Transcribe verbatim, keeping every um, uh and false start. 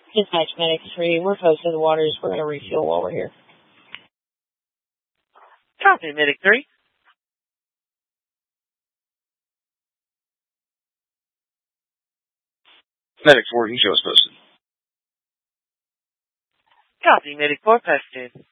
Dispatch Medic three, we're close to the waters. We're going to refuel while we're here. Copy, Medic three. Medic four, you can show us posted. Copy, Medic four posted.